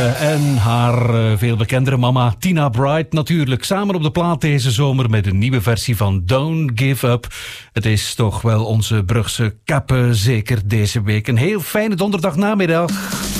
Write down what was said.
En haar veel bekendere mama Tina Bright natuurlijk. Samen op de plaat deze zomer met een nieuwe versie van Don't Give Up. Het is toch wel onze Brugse kappe, zeker deze week. Een heel fijne donderdagnamiddag.